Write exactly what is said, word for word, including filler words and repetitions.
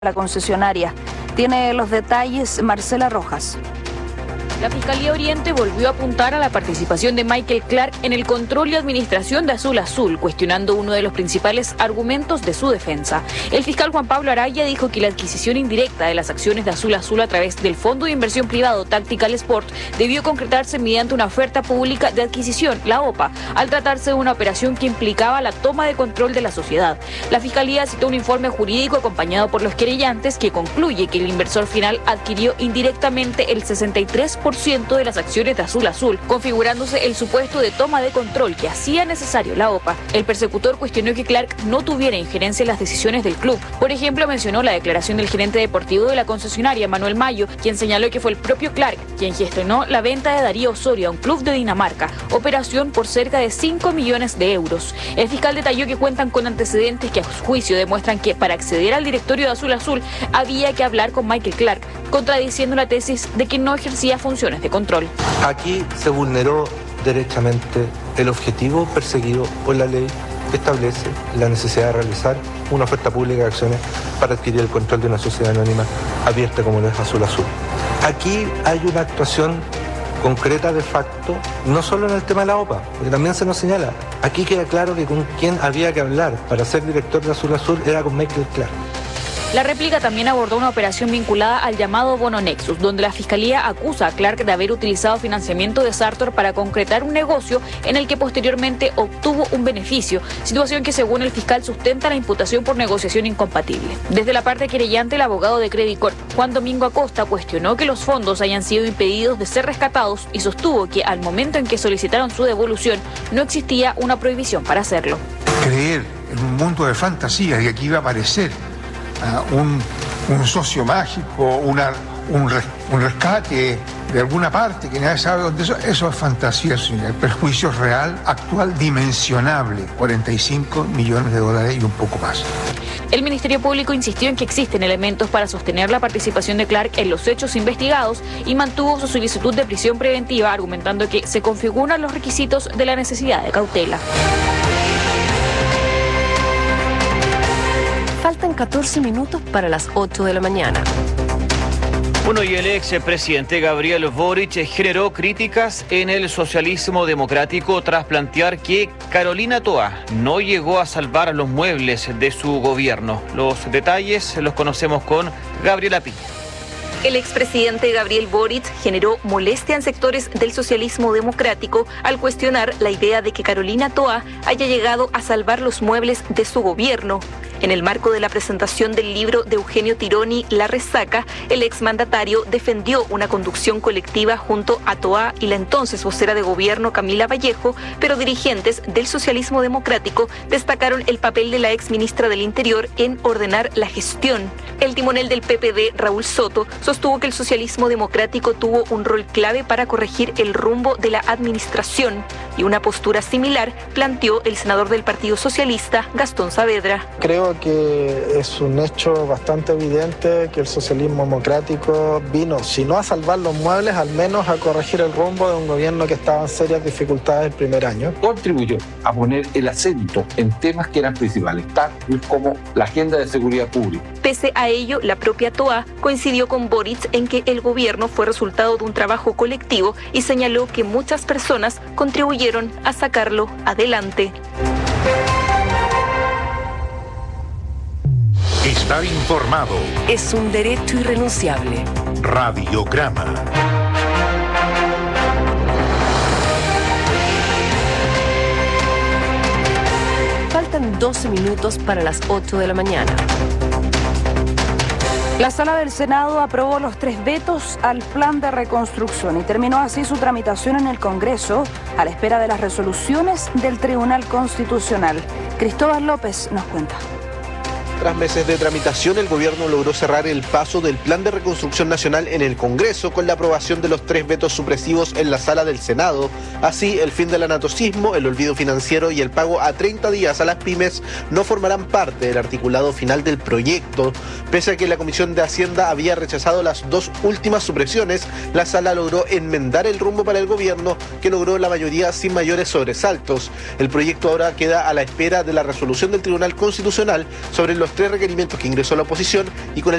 la concesionaria. Tiene los detalles Marcela Rojas. La Fiscalía Oriente volvió a apuntar a la participación de Michael Clark en el control y administración de Azul Azul, cuestionando uno de los principales argumentos de su defensa. El fiscal Juan Pablo Araya dijo que la adquisición indirecta de las acciones de Azul Azul a través del Fondo de Inversión Privado Tactical Sport debió concretarse mediante una oferta pública de adquisición, la O P A, al tratarse de una operación que implicaba la toma de control de la sociedad. La Fiscalía citó un informe jurídico acompañado por los querellantes que concluye que el inversor final adquirió indirectamente el sesenta y tres por ciento de las acciones de Azul Azul, configurándose el supuesto de toma de control que hacía necesario la O P A. El persecutor cuestionó que Clark no tuviera injerencia en las decisiones del club. Por ejemplo, mencionó la declaración del gerente deportivo de la concesionaria, Manuel Mayo, quien señaló que fue el propio Clark quien gestionó la venta de Darío Osorio a un club de Dinamarca, operación por cerca de cinco millones de euros. El fiscal detalló que cuentan con antecedentes que a su juicio demuestran que para acceder al directorio de Azul Azul había que hablar con Michael Clark, contradiciendo la tesis de que no ejercía funciones de control. Aquí se vulneró derechamente el objetivo perseguido por la ley que establece la necesidad de realizar una oferta pública de acciones para adquirir el control de una sociedad anónima abierta como lo es Azul Azul. Aquí hay una actuación concreta de facto, no solo en el tema de la O P A, porque también se nos señala. Aquí queda claro que con quien había que hablar para ser director de Azul Azul era con Michael Clark. La réplica también abordó una operación vinculada al llamado Bono Nexus, donde la Fiscalía acusa a Clark de haber utilizado financiamiento de Sartor para concretar un negocio en el que posteriormente obtuvo un beneficio, situación que según el fiscal sustenta la imputación por negociación incompatible. Desde la parte querellante, el abogado de Credit Corp, Juan Domingo Acosta, cuestionó que los fondos hayan sido impedidos de ser rescatados y sostuvo que al momento en que solicitaron su devolución no existía una prohibición para hacerlo. Creer en un mundo de fantasía y aquí iba a aparecer Uh, un, un socio mágico, una, un, res, un rescate de alguna parte que nadie sabe dónde eso, eso es fantasía, señor. El perjuicio es real, actual, dimensionable, cuarenta y cinco millones de dólares y un poco más. El Ministerio Público insistió en que existen elementos para sostener la participación de Clark en los hechos investigados y mantuvo su solicitud de prisión preventiva, argumentando que se configuran los requisitos de la necesidad de cautela. Faltan catorce minutos para las ocho de la mañana. Bueno, y el ex presidente Gabriel Boric generó críticas en el socialismo democrático tras plantear que Carolina Toa no llegó a salvar los muebles de su gobierno. Los detalles los conocemos con Gabriela Piña. El expresidente Gabriel Boric generó molestia en sectores del socialismo democrático al cuestionar la idea de que Carolina Toa haya llegado a salvar los muebles de su gobierno. En el marco de la presentación del libro de Eugenio Tironi, La Resaca, el exmandatario defendió una conducción colectiva junto a Toa y la entonces vocera de gobierno Camila Vallejo, pero dirigentes del socialismo democrático destacaron el papel de la exministra del Interior en ordenar la gestión. El timonel del P P D, Raúl Soto, sostuvo que el socialismo democrático tuvo un rol clave para corregir el rumbo de la administración y una postura similar planteó el senador del Partido Socialista, Gastón Saavedra. Creo que es un hecho bastante evidente que el socialismo democrático vino, si no a salvar los muebles, al menos a corregir el rumbo de un gobierno que estaba en serias dificultades el primer año. Contribuyó a poner el acento en temas que eran principales, tal como la agenda de seguridad pública. Pese a ello, la propia Toa coincidió con Boric en que el gobierno fue resultado de un trabajo colectivo y señaló que muchas personas contribuyeron a sacarlo adelante. Estar informado es un derecho irrenunciable. Radiograma. Faltan doce minutos para las ocho de la mañana. La Sala del Senado aprobó los tres vetos al plan de reconstrucción y terminó así su tramitación en el Congreso a la espera de las resoluciones del Tribunal Constitucional. Cristóbal López nos cuenta. Tras meses de tramitación, el gobierno logró cerrar el paso del Plan de Reconstrucción Nacional en el Congreso con la aprobación de los tres vetos supresivos en la Sala del Senado. Así, el fin del anatocismo, el olvido financiero y el pago a treinta días a las pymes no formarán parte del articulado final del proyecto. Pese a que la Comisión de Hacienda había rechazado las dos últimas supresiones, la Sala logró enmendar el rumbo para el gobierno, que logró la mayoría sin mayores sobresaltos. El proyecto ahora queda a la espera de la resolución del Tribunal Constitucional sobre los los tres requerimientos que ingresó la oposición y con el